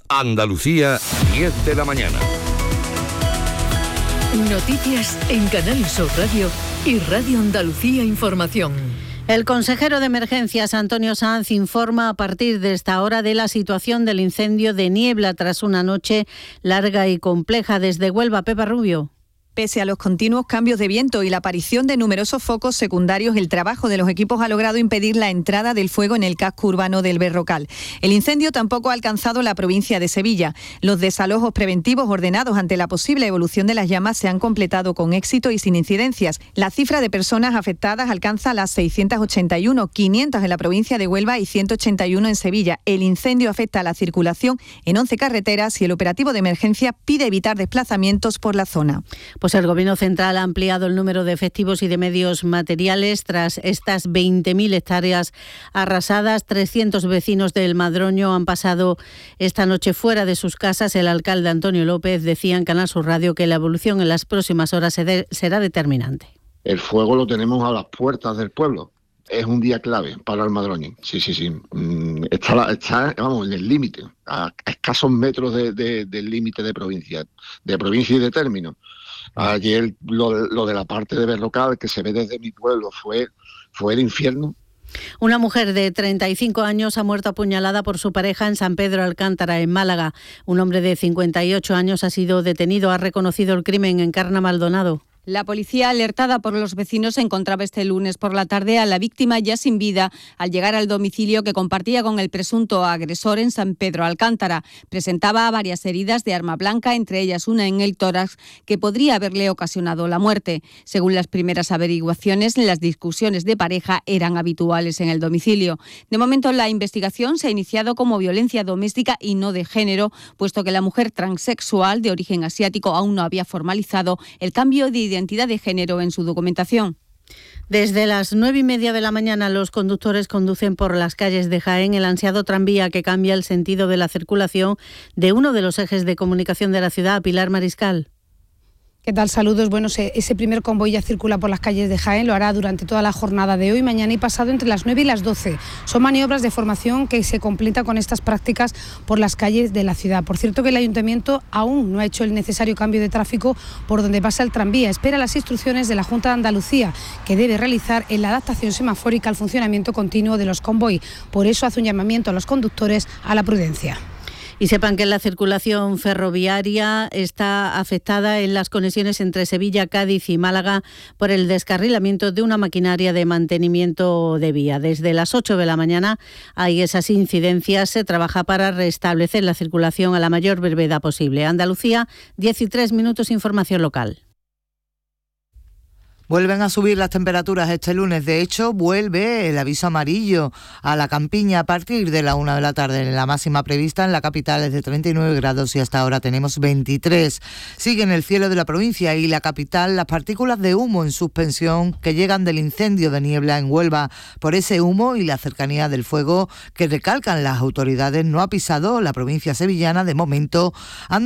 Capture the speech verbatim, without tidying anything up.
Andalucía, diez de la mañana. Noticias en Canal Sur Radio y Radio Andalucía Información. El consejero de Emergencias, Antonio Sanz, informa a partir de esta hora de la situación del incendio de Niebla tras una noche larga y compleja. Desde Huelva, Pepa Rubio. Pese a los continuos cambios de viento y la aparición de numerosos focos secundarios, el trabajo de los equipos ha logrado impedir la entrada del fuego en el casco urbano del Berrocal. El incendio tampoco ha alcanzado la provincia de Sevilla. Los desalojos preventivos ordenados ante la posible evolución de las llamas se han completado con éxito y sin incidencias. La cifra de personas afectadas alcanza las seiscientas ochenta y uno, quinientas en la provincia de Huelva y ciento ochenta y uno en Sevilla. El incendio afecta a la circulación en once carreteras y el operativo de emergencia pide evitar desplazamientos por la zona. Pues el Gobierno Central ha ampliado el número de efectivos y de medios materiales tras estas veinte mil hectáreas arrasadas. trescientos vecinos del Madroño han pasado esta noche fuera de sus casas. El alcalde Antonio López decía en Canal Sur Radio que la evolución en las próximas horas será determinante. El fuego lo tenemos a las puertas del pueblo. Es un día clave para el Madroño. Sí, sí, sí. Está, está vamos, en el límite, a escasos metros de, de, del límite de provincia, de provincia y de término. Ayer lo, lo de la parte de Berrocal, que se ve desde mi pueblo, fue, fue el infierno. Una mujer de treinta y cinco años ha muerto apuñalada por su pareja en San Pedro Alcántara, en Málaga. Un hombre de cincuenta y ocho años ha sido detenido. Ha reconocido el crimen. Encarna Maldonado. La policía, alertada por los vecinos, encontraba este lunes por la tarde a la víctima ya sin vida al llegar al domicilio que compartía con el presunto agresor en San Pedro Alcántara. Presentaba varias heridas de arma blanca, entre ellas una en el tórax que podría haberle ocasionado la muerte. Según las primeras averiguaciones, las discusiones de pareja eran habituales en el domicilio. De momento, la investigación se ha iniciado como violencia doméstica y no de género, puesto que la mujer transexual de origen asiático aún no había formalizado el cambio de identidad identidad de género en su documentación. Desde las nueve y media de la mañana los conductores conducen por las calles de Jaén el ansiado tranvía que cambia el sentido de la circulación de uno de los ejes de comunicación de la ciudad. Pilar Mariscal. ¿Qué tal? Saludos. Bueno, ese primer convoy ya circula por las calles de Jaén, lo hará durante toda la jornada de hoy, mañana y pasado entre las nueve y las doce. Son maniobras de formación que se completan con estas prácticas por las calles de la ciudad. Por cierto que el Ayuntamiento aún no ha hecho el necesario cambio de tráfico por donde pasa el tranvía. Espera las instrucciones de la Junta de Andalucía, que debe realizar en la adaptación semafórica al funcionamiento continuo de los convoy. Por eso hace un llamamiento a los conductores a la prudencia. Y sepan que la circulación ferroviaria está afectada en las conexiones entre Sevilla, Cádiz y Málaga por el descarrilamiento de una maquinaria de mantenimiento de vía. Desde las ocho de la mañana hay esas incidencias. Se trabaja para restablecer la circulación a la mayor brevedad posible. Andalucía, diez y tres minutos, información local. Vuelven a subir las temperaturas este lunes. De hecho, vuelve el aviso amarillo a la campiña a partir de la una de la tarde. La máxima prevista en la capital es de treinta y nueve grados y hasta ahora tenemos veintitrés. Sigue en el cielo de la provincia y la capital las partículas de humo en suspensión que llegan del incendio de Niebla en Huelva. Por ese humo y la cercanía del fuego que recalcan las autoridades, no ha pisado la provincia sevillana de momento. Han